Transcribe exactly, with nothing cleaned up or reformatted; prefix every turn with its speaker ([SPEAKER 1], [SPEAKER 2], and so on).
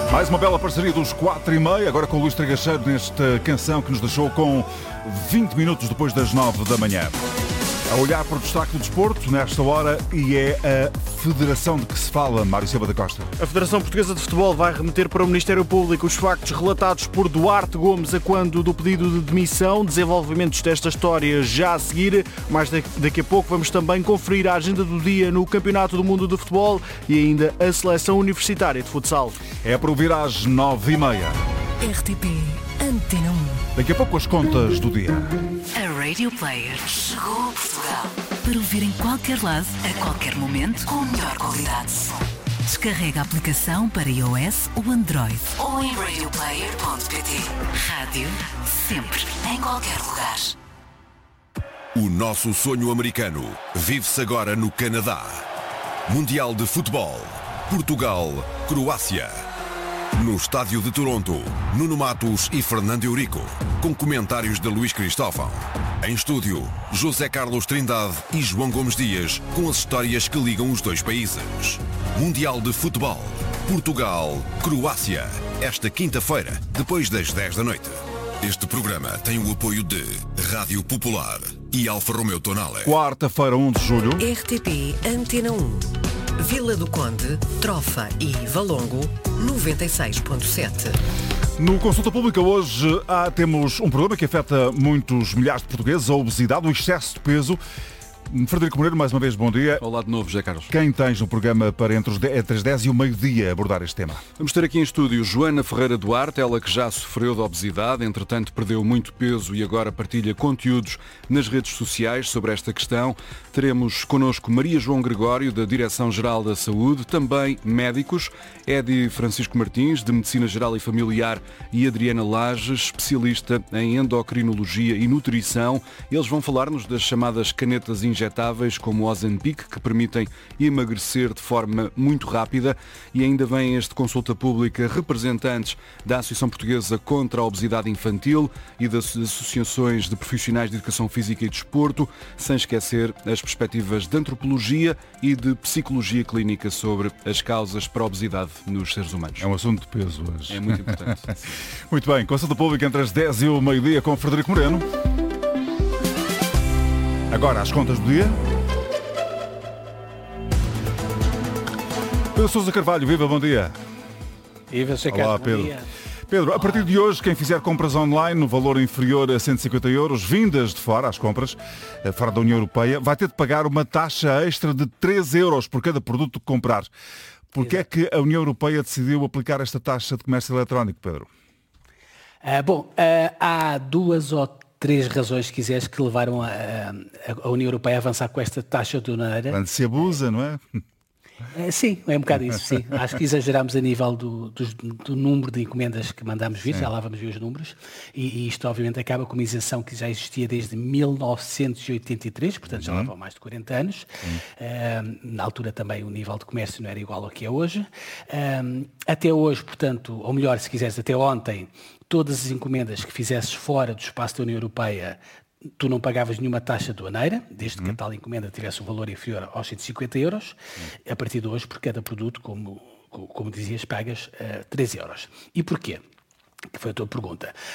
[SPEAKER 1] Mais uma bela parceria dos quatro e meia, agora com o Luís Tragacheiro nesta canção que nos deixou com vinte minutos depois das nove da manhã. A olhar para o destaque do desporto, nesta hora, e é a federação de que se fala, Mário Silva da Costa.
[SPEAKER 2] A Federação Portuguesa de Futebol vai remeter para o Ministério Público os factos relatados por Duarte Gomes a quando do pedido de demissão. Desenvolvimentos desta história já a seguir. Mais daqui a pouco vamos também conferir a agenda do dia no Campeonato do Mundo de Futebol e ainda a Seleção Universitária de Futsal.
[SPEAKER 1] É para ouvir às nove e meia.
[SPEAKER 3] R T P Antena um.
[SPEAKER 1] Daqui a pouco as contas do dia.
[SPEAKER 3] A Radio Player chegou a Portugal para ouvir em qualquer lado, a qualquer momento, com a melhor qualidade de som. Descarrega a aplicação para iOS ou Android ou em radio player ponto pt. Rádio sempre, em qualquer lugar.
[SPEAKER 4] O nosso sonho americano vive-se agora no Canadá. Mundial de Futebol. Portugal, Croácia. No estádio de Toronto, Nuno Matos e Fernando Eurico, com comentários de Luís Cristóvão. Em estúdio, José Carlos Trindade e João Gomes Dias, com as histórias que ligam os dois países. Mundial de Futebol. Portugal, Croácia. Esta quinta-feira, depois das dez da noite. Este programa tem o apoio de Rádio Popular e Alfa Romeo Tonale.
[SPEAKER 1] Quarta-feira, um de julho.
[SPEAKER 3] R T P Antena um. Vila do Conde, Trofa e Valongo, noventa e seis ponto sete.
[SPEAKER 1] No Consulta Pública hoje há, temos um problema que afeta muitos milhares de portugueses, a obesidade, o excesso de peso. Frederico Moreira, mais uma vez, bom dia.
[SPEAKER 5] Olá de novo, José Carlos.
[SPEAKER 1] Quem tens no programa para entre, os de, entre as dez e o meio-dia abordar este tema?
[SPEAKER 5] Vamos ter aqui em estúdio Joana Ferreira Duarte, ela que já sofreu de obesidade, entretanto perdeu muito peso e agora partilha conteúdos nas redes sociais sobre esta questão. Teremos connosco Maria João Gregório, da Direção-Geral da Saúde, também médicos, Edi Francisco Martins, de Medicina Geral e Familiar, e Adriana Lages, especialista em endocrinologia e nutrição. Eles vão falar-nos das chamadas canetas injetáveis, como o Ozempic, que permitem emagrecer de forma muito rápida, e ainda vem este consulta pública representantes da Associação Portuguesa contra a Obesidade Infantil e das associações de profissionais de educação física e desporto, sem esquecer as perspectivas de antropologia e de psicologia clínica sobre as causas para a obesidade nos seres humanos.
[SPEAKER 1] É um assunto de peso hoje.
[SPEAKER 5] É muito importante.
[SPEAKER 1] Muito bem, consulta pública entre as dez e o meio-dia com Frederico Moreno. Agora, as contas do dia. Pedro Sousa Carvalho, viva, bom dia.
[SPEAKER 6] Viva, José
[SPEAKER 1] Olá,
[SPEAKER 6] Carlos,
[SPEAKER 1] Pedro.
[SPEAKER 6] bom dia.
[SPEAKER 1] Pedro, a partir de hoje, quem fizer compras online no valor inferior a cento e cinquenta euros, vindas de fora, as compras, fora da União Europeia, vai ter de pagar uma taxa extra de três euros por cada produto que comprar. Porquê é que a União Europeia decidiu aplicar esta taxa de comércio eletrónico, Pedro?
[SPEAKER 6] Ah, bom, ah, há duas ou três razões, se quiseres, que levaram a, a, a União Europeia a avançar com esta taxa aduaneira.
[SPEAKER 1] Quando se abusa, não é?
[SPEAKER 6] Ah, sim, é um bocado isso, sim. Acho que exagerámos a nível do, do, do número de encomendas que mandámos vir, sim. Já lá vamos ver os números, e, e isto obviamente acaba com uma isenção que já existia desde mil novecentos e oitenta e três, portanto já lá vão mais de quarenta anos. Uh, na altura também o nível de comércio não era igual ao que é hoje. Uh, até hoje, portanto, ou melhor, se quiseres, até ontem, todas as encomendas que fizesses fora do espaço da União Europeia, tu não pagavas nenhuma taxa aduaneira, desde que a tal encomenda tivesse um valor inferior aos cento e cinquenta euros. A partir de hoje, por cada produto, como, como dizias, pagas uh, três euros. E porquê? Que foi a tua pergunta.